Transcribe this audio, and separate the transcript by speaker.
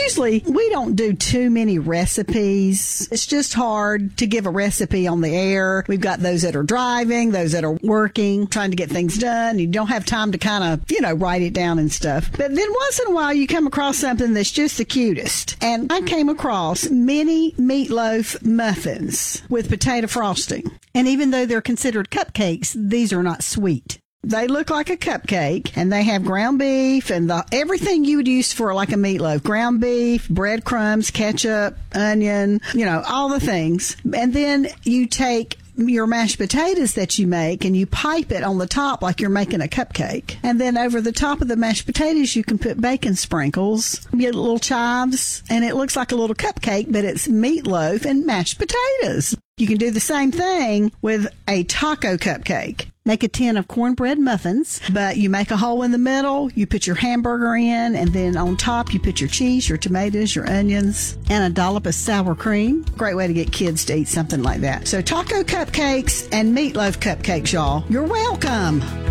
Speaker 1: usually we don't do too many recipes. It's just hard to give a recipe on the air. We've got those that are driving, those that are working, trying to get things done. You don't have time to kind of, write it down and stuff. But then once in a while you come across something that's just the cutest. And I came across mini meatloaf muffins with potato frosting. And even though they're considered cupcakes, these are not sweet. They look like a cupcake, and they have ground beef and everything you would use for like a meatloaf. Ground beef, breadcrumbs, ketchup, onion, all the things. And then you take your mashed potatoes that you make and you pipe it on the top like you're making a cupcake. And then over the top of the mashed potatoes, you can put bacon sprinkles, get little chives, and it looks like a little cupcake, but it's meatloaf and mashed potatoes. You can do the same thing with a taco cupcake. Make a tin of cornbread muffins, but you make a hole in the middle, you put your hamburger in, and then on top you put your cheese, your tomatoes, your onions, and a dollop of sour cream. Great way to get kids to eat something like that. So taco cupcakes and meatloaf cupcakes, y'all. You're welcome.